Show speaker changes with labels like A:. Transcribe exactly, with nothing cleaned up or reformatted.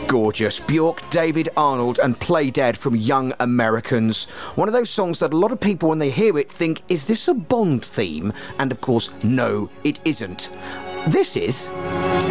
A: Gorgeous. Bjork, David Arnold and Play Dead from Young Americans. One of those songs that a lot of people, when they hear it, think, is this a Bond theme? And of course, no, it isn't. This is...